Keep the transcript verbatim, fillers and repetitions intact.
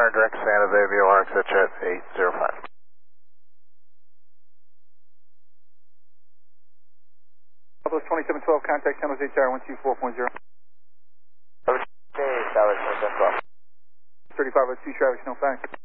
Center, direct Santa Fe, V O R, et cetera, at eight zero five. Southwest twenty-seven twelve, contact San Jose Tower one two four point zero. Okay, Southwest twenty-seven twelve. thirty-five oh two, traffic, no facts.